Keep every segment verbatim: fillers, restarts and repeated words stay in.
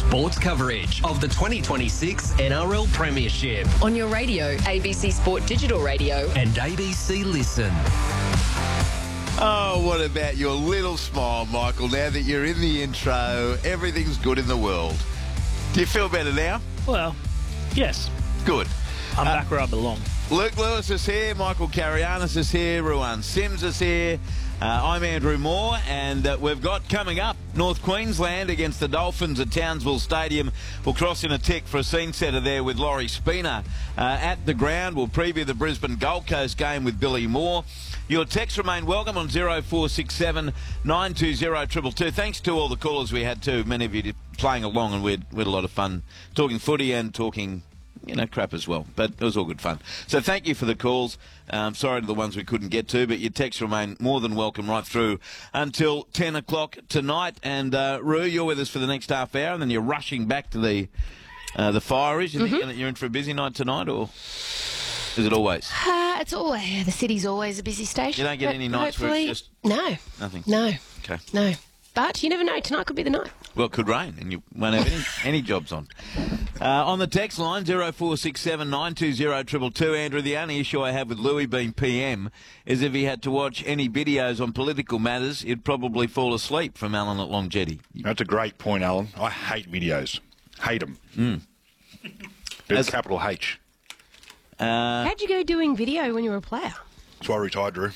Sports coverage of the twenty twenty-six N R L Premiership on your radio, A B C Sport Digital Radio and A B C Listen. Oh, what about your little smile, Michael, now that you're in the intro, everything's good in the world. Do you feel better now? Well, yes. Good. I'm Uh, back where I belong. Luke Lewis is here, Michael Carianis is here, Ruan Sims is here. Uh, I'm Andrew Moore, and uh, we've got coming up North Queensland against the Dolphins at Townsville Stadium. We'll cross in a tick for a scene setter there with Laurie Spina uh, at the ground. We'll preview the Brisbane Gold Coast game with Billy Moore. Your texts remain welcome on zero four six seven nine two zero two two two. Thanks to all the callers we had too. Many of you playing along, and we had, we had a lot of fun talking footy and talking, you know, crap as well. But it was all good fun. So thank you for the calls. Um, sorry to the ones we couldn't get to, but your texts remain more than welcome right through until ten o'clock tonight. And, uh, Roo, you're with us for the next half hour, and then you're rushing back to the uh, the Fireys. You mm-hmm. think you're in for a busy night tonight, or is it always? Uh, it's always, yeah, the city's always a busy station. You don't get any nights where it's just... No. Nothing? No. Okay. No. But you never know. Tonight could be the night. Well, it could rain and you won't have any, any jobs on. Uh, on the text line, zero four six seven nine two zero two two two, Andrew, the only issue I have with Louis being P M is if he had to watch any videos on political matters, he'd probably fall asleep, from Alan at Long Jetty. That's a great point, Alan. I hate videos. Hate them. Mm. It's As, capital H. Uh, How'd you go doing video when you were a player? That's why I retired, Drew.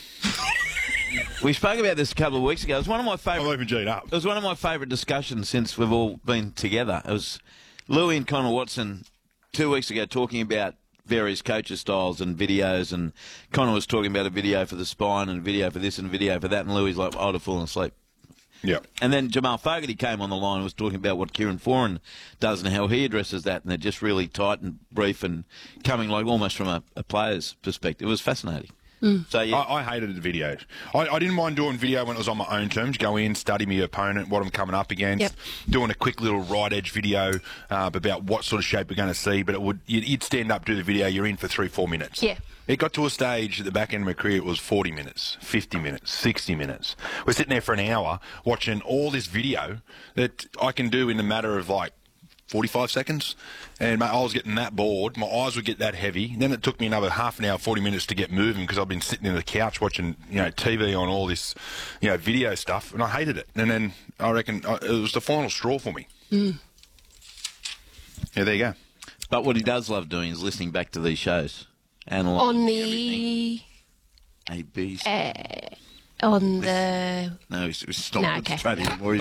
We spoke about this a couple of weeks ago. It was one of my favourite. I'm even G'd up. It was one of my favourite discussions since we've all been together. It was Louis and Connor Watson two weeks ago talking about various coaches' styles and videos, and Connor was talking about a video for the spine and a video for this and a video for that, and Louis like, I'd have fallen asleep. Yeah. And then Jamal Fogarty came on the line and was talking about what Kieran Foran does and how he addresses that, and they're just really tight and brief and coming like almost from a, a player's perspective. It was fascinating. Mm. So yeah, I, I hated the videos. I, I didn't mind doing video when it was on my own terms. Go in, study my opponent, what I'm coming up against, yep. doing a quick little right edge video uh, about what sort of shape we're going to see. But it would you'd, you'd stand up, do the video, you're in for three, four minutes. Yeah. It got to a stage at the back end of my career, it was forty minutes, fifty minutes, sixty minutes. We're sitting there for an hour watching all this video that I can do in a matter of like forty-five seconds, and mate, I was getting that bored. My eyes would get that heavy. Then it took me another half an hour, forty minutes to get moving because I've been sitting in the couch watching, you know, T V on all this, you know, video stuff, and I hated it. And then I reckon it was the final straw for me. Mm. Yeah, there you go. but what he does love doing is listening back to these shows. Analyze on the A B C. Uh, on the No, he's, he's not No, concentrating okay. anymore.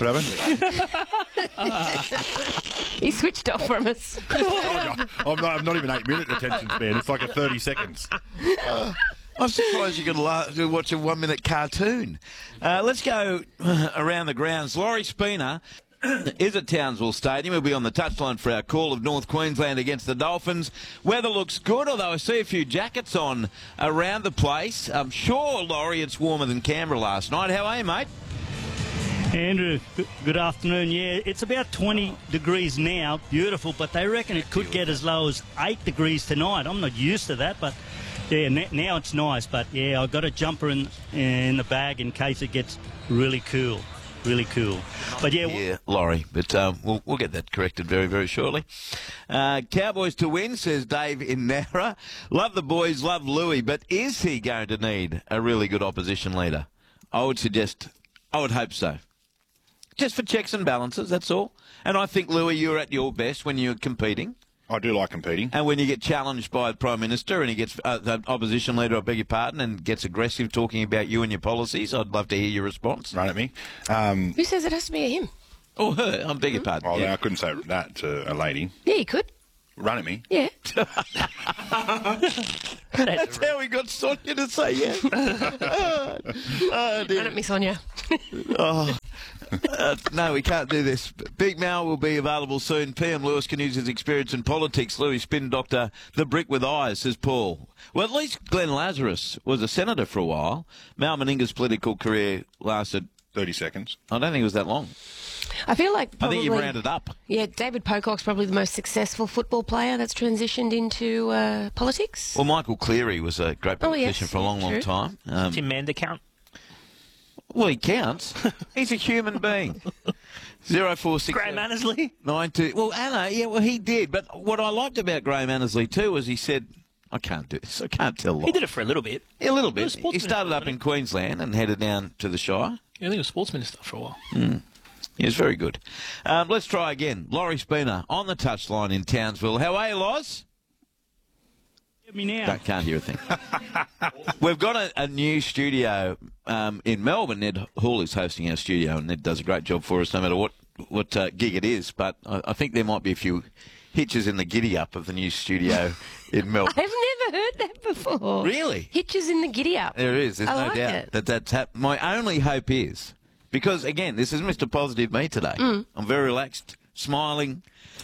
He switched off from us. I'm not, I'm not even eight minute attention span. It's like a thirty seconds. Uh, I'm surprised you could la- to watch a one minute cartoon. Uh, let's go uh, around the grounds. Laurie Spina is at Townsville Stadium. He'll be on the touchline for our call of North Queensland against the Dolphins. Weather looks good, although I see a few jackets on around the place. I'm sure, Laurie, it's warmer than Canberra last night. How are you, mate? Andrew, good afternoon. Yeah, it's about twenty degrees now. Beautiful, but they reckon it could get as low as eight degrees tonight. I'm not used to that, but yeah, now it's nice. But yeah, I've got a jumper in, in the bag in case it gets really cool. Really cool. But yeah, yeah, Laurie, but um, we'll, we'll get that corrected very, very shortly. Uh, Cowboys to win, says Dave in Nowra. Love the boys, love Louis, but is he going to need a really good opposition leader? I would suggest, I would hope so. Just for checks and balances, that's all. And I think, Louis, you're at your best when you're competing. I do like competing. And when you get challenged by the Prime Minister and he gets, uh, the opposition leader, I beg your pardon, and gets aggressive talking about you and your policies, I'd love to hear your response. Run at me. Um, Who says it has to be a him? Or her, I beg your pardon. Well, yeah. I couldn't say that to a lady. Yeah, you could. Run at me. Yeah. That's how we got Sonia to say yeah. oh, oh, dear. Run at me, Sonia. oh. Uh, no, we can't do this. Big Mal will be available soon. P M Lewis can use his experience in politics. Louis Spin Doctor, the brick with eyes, says Paul. Well, at least Glenn Lazarus was a senator for a while. Mal Meninga's political career lasted thirty seconds. I don't think it was that long. I feel like probably, I think you've rounded up. Yeah, David Pocock's probably the most successful football player that's transitioned into uh, politics. Well, Michael Cleary was a great politician oh, yes. for a long, True. long time. Um, Tim Mander count? Well, he counts. He's a human being. Zero four six Graham Annesley? nine two. Well, Anna, yeah, well, he did. But what I liked about Graham Annesley too was he said, "I can't do this. I can't tell lies." He did it for a little bit. Yeah, a little He was bit. sports He started minister, up in Queensland and headed down to the Shire. Yeah, I think he was sports minister for a while. He was very good. Um, let's try again. Laurie Spooner on the touchline in Townsville. How are you, Loz? Get me now. Don't, can't hear a thing. We've got a, a new studio um, in Melbourne. Ned Hall is hosting our studio, and Ned does a great job for us no matter what, what uh, gig it is. But I, I think there might be a few hitches in the giddy-up of the new studio in Melbourne. I've never heard that before. Really? Hitches in the giddy up. There is. There's I no like doubt it. that that's hap- My only hope is, because, again, this is Mister Positive Me today. Mm. I'm very relaxed, smiling.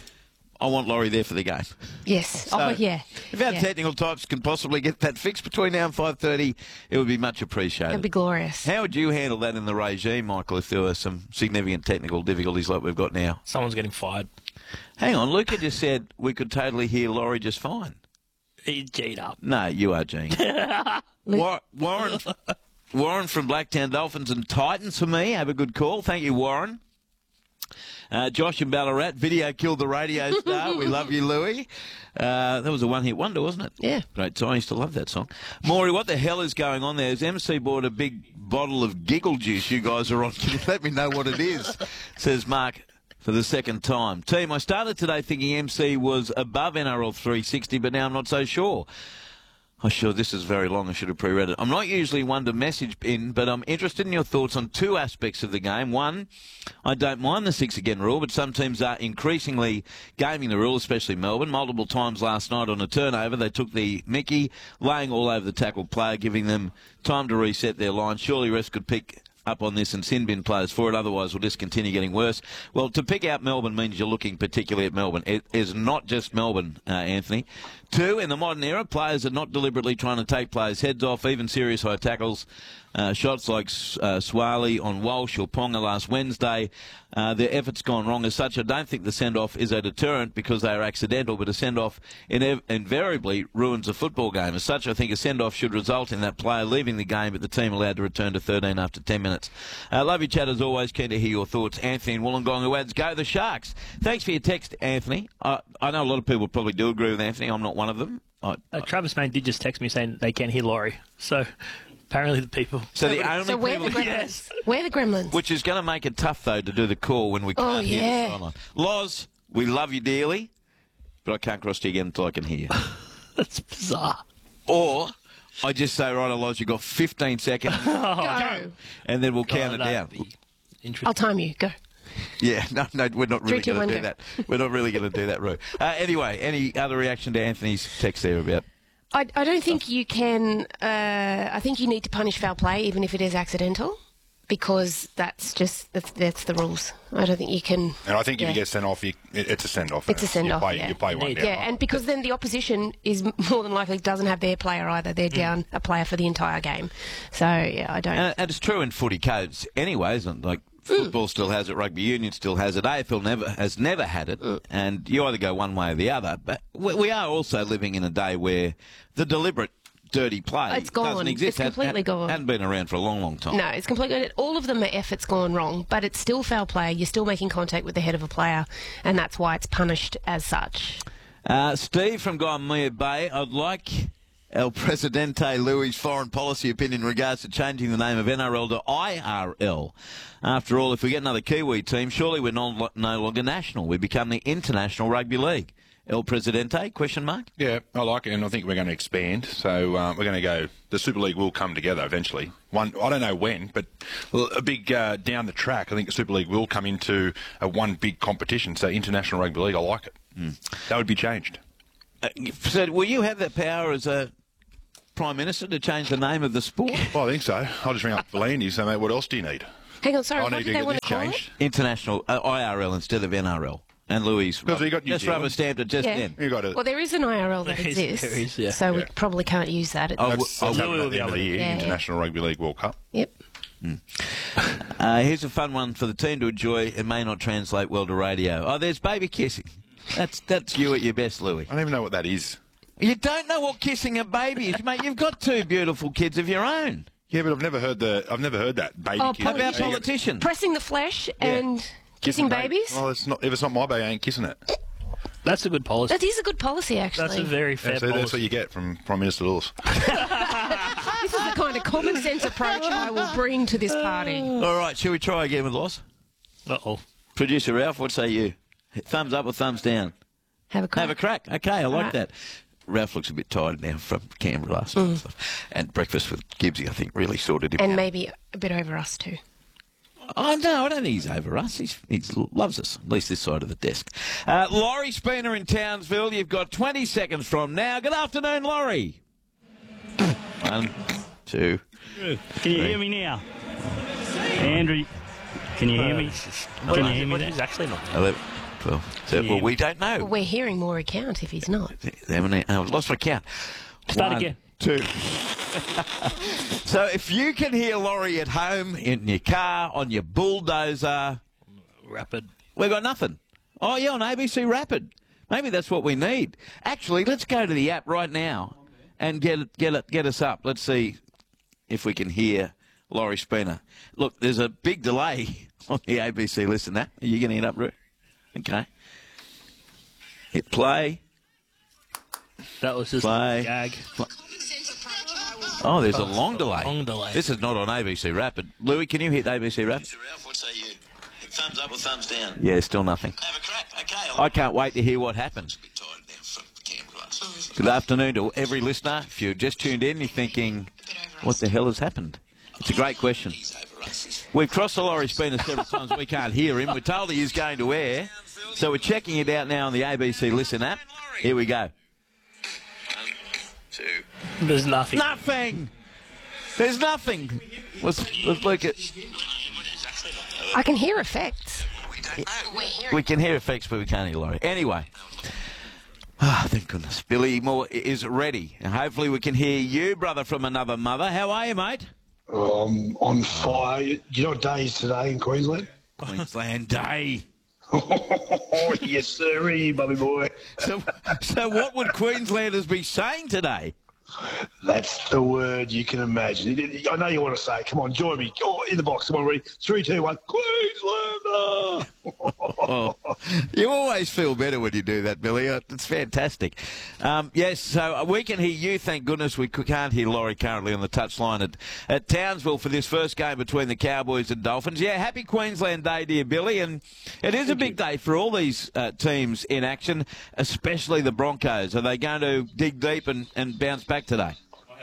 I want Laurie there for the game. Yes. So, oh, yeah. If our yeah. technical types can possibly get that fixed between now and five thirty, it would be much appreciated. It'd be glorious. How would you handle that in the regime, Michael, if there were some significant technical difficulties like we've got now? Someone's getting fired. Hang on, Luca just said we could totally hear Laurie just fine. He's G'd up. No, you are, Gene. War- Warren, Warren from Blacktown Dolphins and Titans for me. Have a good call. Thank you, Warren. Uh, Josh and Ballarat, video killed the radio star. We love you, Louie. Uh, that was a one-hit wonder, wasn't it? Yeah. Great song. I used to love that song. Maury, what the hell is going on there? Has M C bought a big bottle of giggle juice you guys are on? Can you let me know what it is? Says Mark for the second time. Team, I started today thinking M C was above N R L three sixty, but now I'm not so sure. Oh, sure, this is very long. I should have pre-read it. I'm not usually one to message in, but I'm interested in your thoughts on two aspects of the game. One, I don't mind the six-again rule, but some teams are increasingly gaming the rule, especially Melbourne. Multiple times last night on a turnover, they took the mickey, laying all over the tackle player, giving them time to reset their line. Surely refs could pick up on this and sin bin players for it, otherwise we'll just continue getting worse. Well, to pick out Melbourne means you're looking particularly at Melbourne. It is not just Melbourne, uh, Anthony. Two, in the modern era, players are not deliberately trying to take players' heads off, even serious high tackles. Uh, shots like uh, Swaley on Walsh or Ponga last Wednesday, uh, their effort's gone wrong. As such, I don't think the send-off is a deterrent because they are accidental, but a send-off inev- invariably ruins a football game. As such, I think a send-off should result in that player leaving the game, but the team allowed to return to thirteen after ten minutes. Uh, love your chat as always. Keen to hear your thoughts. Anthony in Wollongong who adds, go the Sharks. Thanks for your text, Anthony. I, I know a lot of people probably do agree with Anthony. I'm not one of them. I, Uh, Travis Main did just text me saying they can't hear Laurie. So apparently the people. so the only So we're the people... gremlins. Yes. We're the gremlins. Which is going to make it tough, though, to do the call when we can't Oh, hear yeah. the sideline. Loz, we love you dearly, but I can't cross to you again until I can hear you. That's bizarre. Or I just say, right, Loz, you've got fifteen seconds, Go. and then we'll count God, it down. that'd be interesting. I'll time you. Go. Yeah, no, no, we're not really Three, two, going one, to do go. that. We're not really going to do that, Roo. Uh, anyway, any other reaction to Anthony's text there about... I, I don't think you can. Uh, I think you need to punish foul play, even if it is accidental, because that's just that's, that's the rules. I don't think you can. And I think if yeah. you get sent off, you, it, it's a send off. It's a send-off, You play, yeah. you play one Need- down. Yeah, and because then the opposition is more than likely doesn't have their player either. They're down a player for the entire game. So yeah, I don't. And, and it's true in footy codes anyway, isn't it? Like, football still has it, rugby union still has it, A F L never has never had it, and you either go one way or the other. But we, we are also living in a day where the deliberate dirty play It's gone. doesn't exist. It's completely Had- gone. Hadn't been around for a long, long time. No, it's completely. All of them are efforts gone wrong, but it's still foul play. You're still making contact with the head of a player, and that's why it's punished as such. Uh, Steve from Guyamia Bay, I'd like El Presidente Louis' foreign policy opinion in regards to changing the name of N R L to I R L. After all, if we get another Kiwi team, surely we're no, no longer national. We become the International Rugby League. El Presidente, question mark? Yeah, I like it, and I think we're going to expand. So uh, we're going to go. The Super League will come together eventually. One, I don't know when, but a big uh, down the track. I think the Super League will come into a one big competition. So International Rugby League, I like it. Mm. That would be changed. Uh, so will you have that power as a Prime Minister to change the name of the sport? Well, I think so. I'll just ring up Valandy and say, mate, what else do you need? Hang on, sorry. I What need did to they get want this to call changed. International uh, I R L instead of N R L. And Louis, Because you got New just Zealand. rubber stamped it just Yeah. then. You got it. it? Well, there is an I R L that There is- exists, there is, yeah. so we Yeah. probably can't use that. At Oh, That's, well, that's oh, happening at the end of the year. Yeah, yeah. International Rugby League World Cup. Yep. Uh, here's a fun one for the team to enjoy. It may not translate well to radio. Oh, there's baby kissing. That's that's you at your best, Louis. I don't even know what that is. You don't know what kissing a baby is, mate. You've got two beautiful kids of your own. Yeah, but I've never heard the. I've never heard that baby Oh, kid. How about Politician. politicians? Pressing the flesh and Kissing babies? Oh, it's not. If it's not my baby, I ain't kissing it. That's a good policy. That is a good policy, actually. That's a very fair Yeah, so policy. that's what you get from Prime Minister Lewis. This is the kind of common sense approach I will bring to this party. All right, shall we try again with Loss? Uh-oh. Producer Ralph, what say you? Thumbs up or thumbs down? Have a crack. Have a crack. Okay, I like right. that. Ralph looks a bit tired now from Canberra last night. Mm. And, stuff. And breakfast with Gibbsy, I think, really sorted him And out. maybe a bit over us too. Oh, no, I don't think he's over us. He he's, loves us, at least this side of the desk. Uh, Laurie Spooner in Townsville. You've got twenty seconds from now. Good afternoon, Laurie. One, two. Can you hear me now? Andrew, can you hear me? What Can you is- hear me what there? is actually not? eleven, twelve. So, Yeah. well, we don't know. Well, we're hearing more account if he's not. How many- oh, I've lost my count. Start One, again. Two. So if you can hear Laurie at home, in your car, on your bulldozer, Rapid. we've got nothing. Oh, yeah, on A B C Rapid. Maybe that's what we need. Actually, let's go to the app right now and get it, get it, get us up. Let's see if we can hear Laurie Spooner. Look, there's a big delay on the A B C Listen app. Are you getting it up, Ru? Okay. Hit play. That was just Play. a gag. Oh, there's a long delay. Long delay. This is not on A B C Rapid. Louis, can you hit A B C Rapid? Ralph, what say you? Thumbs up or thumbs down? Yeah, still nothing. Have a crack. Okay. I can't wait to hear what happens. Good afternoon to every listener. If you're just tuned in, you're thinking, what the hell has happened? It's a great question. We've crossed the Laurie Spooner several times. We can't hear him. We're told he is going to air. So we're checking it out now on the A B C Listen app. Here we go. Two. There's nothing. Nothing. There's nothing. Let's, let's look at... I can hear effects. We can hear effects, but we can't hear Laurie. Anyway. Ah, thank goodness. Billy Moore is ready. And hopefully we can hear you, brother from another mother. How are you, mate? Um, on fire. Do you know what day is today in Queensland? Queensland Day. Oh, yes, sir, bubby boy. So, so what would Queenslanders be saying today? That's the word you can imagine. I know you want to say, come on, join me. Oh, in the box. Come on, ready? Three, two, one. Queenslander! Oh, you always feel better when you do that, Billy. It's fantastic. Um, yes, so we can hear you. Thank goodness we can't hear Laurie currently on the touchline at, at Townsville for this first game between the Cowboys and Dolphins. Yeah, happy Queensland Day, dear Billy. And it is a big day for all these uh, teams in action, especially the Broncos. Are they going to dig deep and, and bounce back today?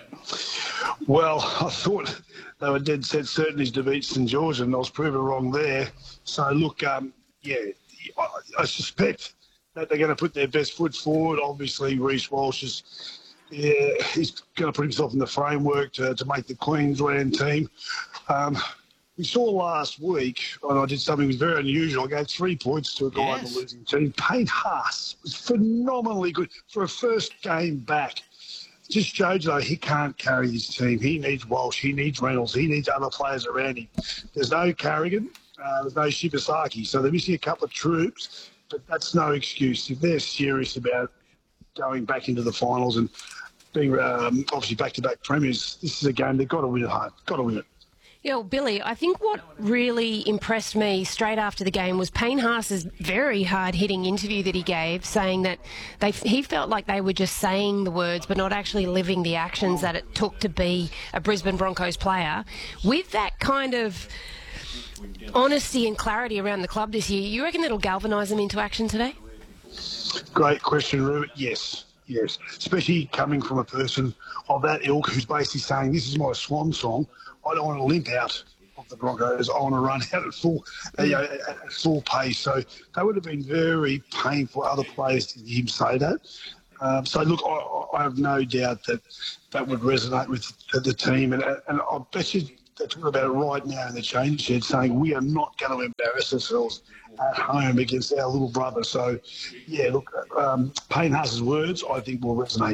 Well, I thought they were dead set certainties to beat St George, and I was proven wrong there. So, look, um, yeah, I, I suspect that they're going to put their best foot forward. Obviously, Reece Walsh is yeah, he's going to put himself in the framework to, to make the Queensland team. Um, we saw last week, and I did something that was very unusual. I gave three points to a guy on Yes. the losing team. Payne Haas was phenomenally good for a first game back. Just shows, though, he can't carry his team. He needs Walsh. He needs Reynolds. He needs other players around him. There's no Carrigan. Uh, there's no Shibasaki. So they're missing a couple of troops, but that's no excuse. If they're serious about going back into the finals and being um, obviously back-to-back premiers, this is a game they've got to win at home. Got to win it. Yeah, well, Billy, I think what really impressed me straight after the game was Payne Haas's very hard-hitting interview that he gave, saying that they, he felt like they were just saying the words but not actually living the actions that it took to be a Brisbane Broncos player. With that kind of honesty and clarity around the club this year, you reckon that'll galvanise them into action today? Great question, Rupert. Yes, yes. Especially coming from a person of that ilk who's basically saying, this is my swan song. I don't want to limp out of the Broncos. I want to run out at full, uh, you know, at full pace. So that would have been very painful for other players to hear him say that. Um, so, look, I, I have no doubt that that would resonate with the, the team. And, and I bet you they're talking about it right now in the change shed, saying we are not going to embarrass ourselves at home against our little brother. So, yeah, look, um, Payne Haas's words, I think, will resonate.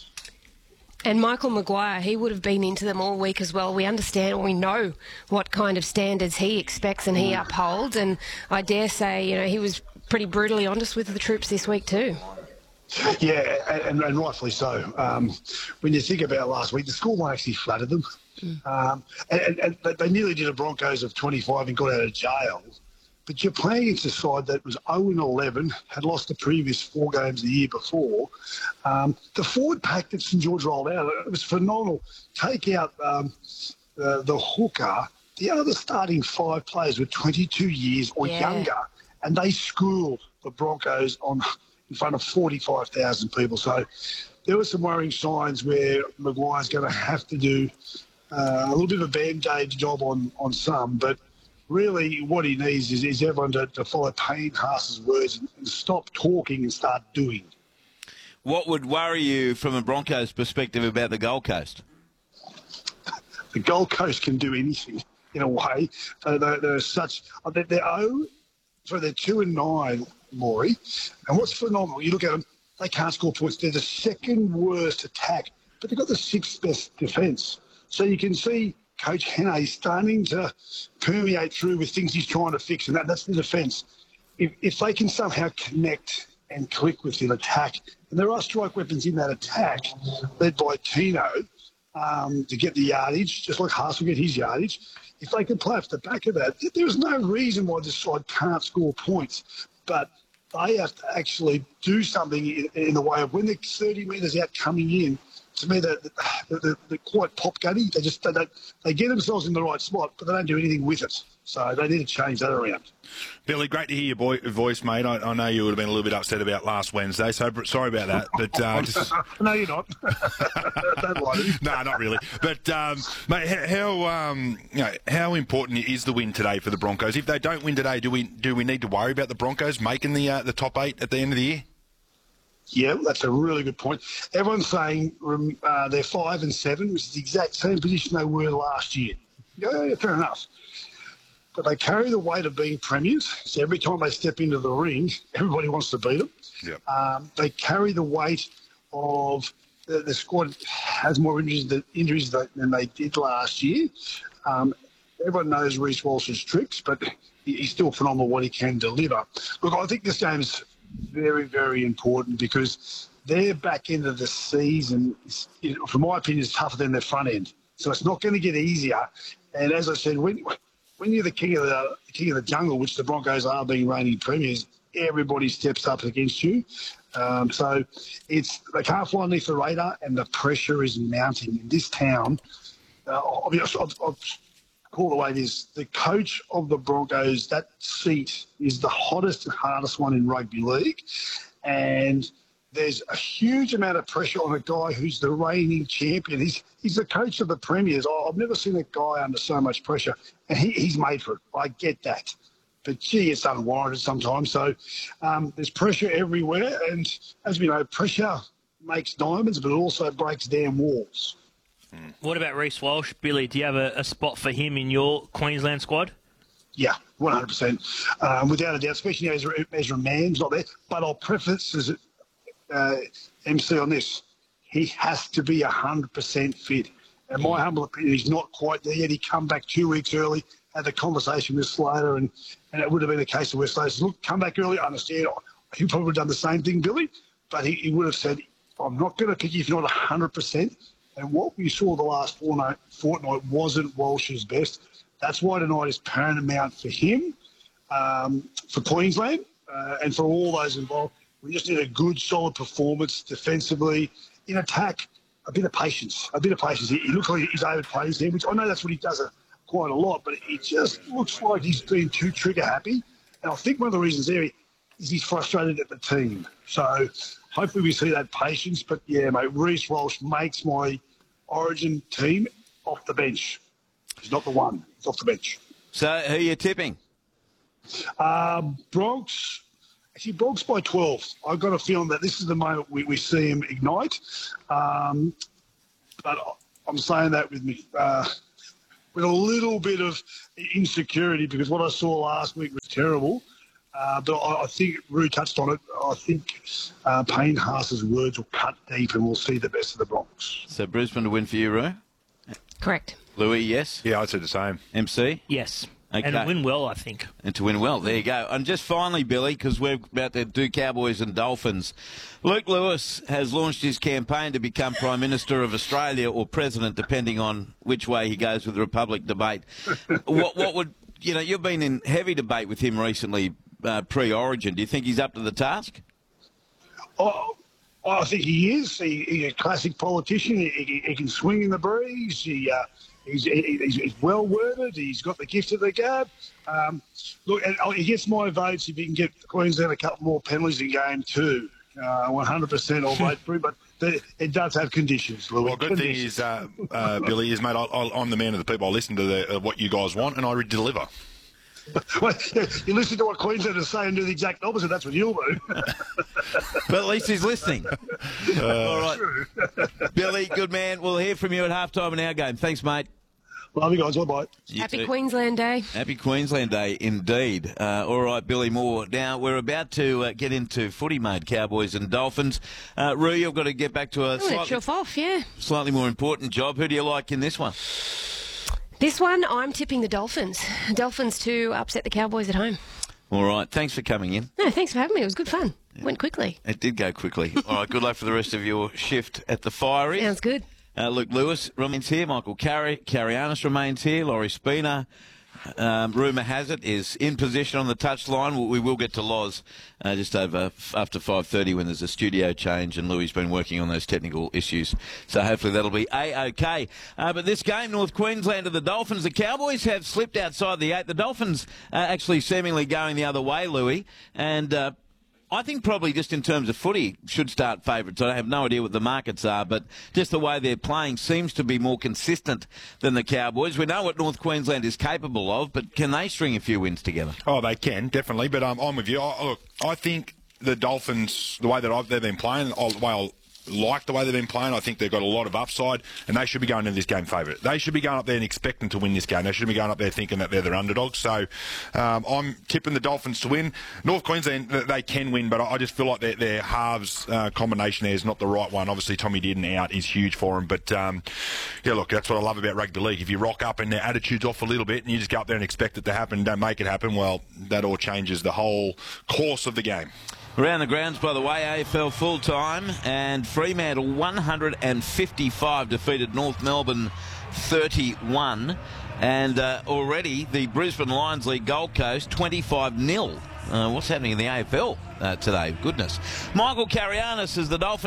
And Michael Maguire, he would have been into them all week as well. We understand, we know what kind of standards he expects and he upholds. And I dare say, you know, he was pretty brutally honest with the troops this week too. Yeah, and, and rightfully so. Um, when you think about last week, the scoreline actually flattered them. Mm. Um, and, and, and they nearly did a Broncos of twenty-five and got out of jail but you're playing against a side that was oh and eleven, had lost the previous four games the year before. Um, the forward pack that St George rolled out, it was phenomenal. Take out um, the, the hooker, the other starting five players were twenty-two years or Yeah. younger, and they schooled the Broncos on in front of forty-five thousand people. So there were some worrying signs where Maguire's going to have to do uh, a little bit of a band-aid job on, on some, but really what he needs is, is everyone to, to follow Payne Haas's words and, and stop talking and start doing. What would worry you from a Broncos perspective about the Gold Coast? The Gold Coast can do anything in a way. So they're, they're such they're, they're oh, so they're two and nine, Maury. And what's phenomenal, you look at them, they can't score points. They're the second worst attack, but they've got the sixth best defence. So you can see Coach Henne starting to permeate through with things he's trying to fix, and that, that's the defence. If, if they can somehow connect and click with an attack, and there are strike weapons in that attack, led by Tino, um, to get the yardage, just like Haas will get his yardage. If they can play off the back of that, there's no reason why this side can't score points. But they have to actually do something in, in the way of when they're thirty metres out coming in. To me, they're, they're, they're quite pop-gutty. They just they, they get themselves in the right spot, but they don't do anything with it. So they need to change that around. Billy, great to hear your boy, voice, mate. I, I know you would have been a little bit upset about last Wednesday, so sorry about that. But uh, just... No, you're not. Don't lie to me. No, not really. But, um, mate, how um, you know, how important is the win today for the Broncos? If they don't win today, do we do we need to worry about the Broncos making the uh, the top eight at the end of the year? Yeah, that's a really good point. Everyone's saying um, uh, they're five and seven, which is the exact same position they were last year. Yeah, yeah, fair enough. But they carry the weight of being premiers. So every time they step into the ring, everybody wants to beat them. Yep. Um, they carry the weight of the, the squad has more injuries than, injuries than they did last year. Um, everyone knows Reece Walsh's tricks, but he, he's still phenomenal what he can deliver. Look, I think this game's very, very important because their back end of the season, is, from my opinion, is tougher than their front end. So it's not going to get easier. And as I said, when when you're the king of the king of the jungle, which the Broncos are being reigning premiers, everybody steps up against you. Um, so it's they can't fly underneath the radar, and the pressure is mounting in this town. Uh, I'll, be, I'll, I'll call it the way it is. The coach of the Broncos, that seat is the hottest and hardest one in rugby league, and there's a huge amount of pressure on a guy who's the reigning champion. He's he's the coach of the premiers. I've never seen a guy under so much pressure, and he, he's made for it. I get that. But, gee, it's unwarranted sometimes. So um, there's pressure everywhere, and as we know, pressure makes diamonds, but it also breaks down walls. What about Reece Walsh? Billy, do you have a, a spot for him in your Queensland squad? Yeah, one hundred percent. Um, without a doubt, especially as Ezra Mann's not there. But I'll preface as uh, M C on this. He has to be one hundred percent fit. And my humble opinion, he's not quite there yet. He come back two weeks early, had the conversation with Slater, and, and it would have been a case of where Slater said, look, come back early. I understand. He probably would have done the same thing, Billy, but he, he would have said, I'm not going to pick you if you're not one hundred percent. And what we saw the last fortnight, fortnight wasn't Walsh's best. That's why tonight is paramount for him, um, for Queensland, uh, and for all those involved. We just need a good, solid performance defensively. In attack, a bit of patience. A bit of patience. He, he looks like he's overplayed his game, which I know that's what he does a, quite a lot, but it just looks like he's been too trigger-happy. And I think one of the reasons there is he's frustrated at the team. So hopefully we see that patience. But, yeah, mate, Reece Walsh makes my Origin team off the bench. He's not the one. He's off the bench. So who are you tipping? Um, Bronx, actually Bronx by twelve. I've got a feeling that this is the moment we, we see him ignite. Um, but I'm saying that with me, uh, with a little bit of insecurity because what I saw last week was terrible. Uh, but I, I think Rue touched on it. I think uh, Payne Haas's words will cut deep and we'll see the best of the Bronx. So Brisbane to win for you, Rue? Correct. Louis, yes? Yeah, I'd say the same. M C? Yes. Okay. And win well, I think. And to win well. There you go. And just finally, Billy, because we're about to do Cowboys and Dolphins, Luke Lewis has launched his campaign to become Prime Minister of Australia or President, depending on which way he goes with the Republic debate. what, what would you know, you've been in heavy debate with him recently, uh, pre-Origin. Do you think he's up to the task? Oh, I think he is. He, he's a classic politician. He, he, he can swing in the breeze. He, uh, he's, he's, he's well worded. He's got the gift of the gab. Um, look, and he gets my votes if he can get Queensland a couple more penalties in game two. Uh, one hundred percent I'll vote for him, but the, it does have conditions, Louis. Well, good thing is, uh, uh, Billy, is, mate, I, I, I'm the man of the people. I listen to the, uh, what you guys want, and I deliver. Well, you listen to what Queensland is saying and do the exact opposite. That's what you'll do. But at least he's listening. Uh, All right. Billy, good man. We'll hear from you at halftime in our game. Thanks, mate. Love you guys. Bye-bye. You Happy too. Queensland Day. Happy Queensland Day, indeed. Uh, all right, Billy Moore. Now, we're about to uh, get into footy mode, Cowboys and Dolphins. Uh, Roo, you've got to get back to a Oh, it's slightly, off off, yeah. slightly more important job. Who do you like in this one? This one, I'm tipping the Dolphins. Dolphins to upset the Cowboys at home. All right, thanks for coming in. No, thanks for having me. It was good fun. Went quickly. It did go quickly. All right, good luck for the rest of your shift at the Fiery. Sounds good. Uh, Luke Lewis remains here. Michael Carey, Carianis remains here. Laurie Spina, um, rumour has it, is in position on the touchline. We, we will get to Loz uh, just over after five thirty when there's a studio change, and Louis has been working on those technical issues. So hopefully that'll be A-OK. Uh, but this game, North Queensland and the Dolphins, the Cowboys have slipped outside the eight. The Dolphins are actually seemingly going the other way, Louis, and... Uh, I think probably just in terms of footy should start favourites. I have no idea what the markets are, but just the way they're playing seems to be more consistent than the Cowboys. We know what North Queensland is capable of, but can they string a few wins together? Oh, they can, definitely. But um, I'm with you. I, look, I think the Dolphins, the way that I've, they've been playing, the way I like the way they've been playing, I think they've got a lot of upside, and they should be going into this game favourite. They should be going up there and expecting to win this game. They shouldn't be going up there thinking that they're the underdogs. So um, I'm tipping the Dolphins to win. North Queensland, they can win, but I just feel like their, their halves uh, combination there is not the right one. Obviously, Tommy Dearden out is huge for them. But, um, yeah, look, that's what I love about rugby league. If you rock up and their attitude's off a little bit and you just go up there and expect it to happen and don't make it happen, well, that all changes the whole course of the game. Around the grounds, by the way, A F L full-time, and Fremantle one hundred fifty-five defeated North Melbourne thirty-one. And uh, already the Brisbane Lions lead Gold Coast twenty-five nil. Uh, what's happening in the A F L uh, today? Goodness. Michael Carianis is the Dolphins.